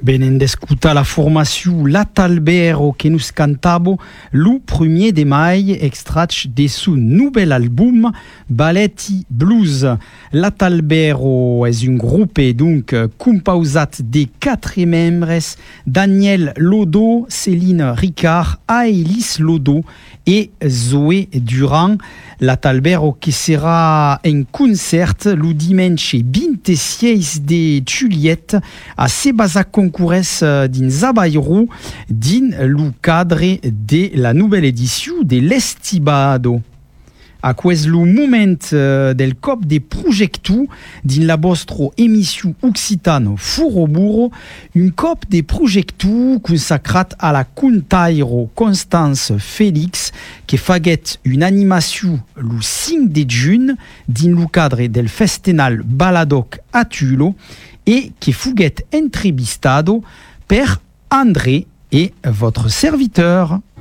Benen d'escutar la formació L'Atalbero que nous cantavo le 1er de mai, extrait de son nouvel album Balletti Blues. L'Atalbero est un groupe donc composat de 4 membres: Daniel Lodo, Céline Ricard, Aélis Lodo et Zoé Durand. L'Atalbero qui sera en concert le dimanche 26 de Juliette a Sebasa concourès dins Abairou din le cadre de la nouvelle édition de l'Estibado. A quest le moment del cop de projectu din la vostra émission occitano Furoburo, un cop de projectu consacrat a la contaire Constance Félix que faguet une animation le 5 de juin din le cadre del Festenal Baladoc a Tulo et que fuguet entrevistado per André et votre serviteur.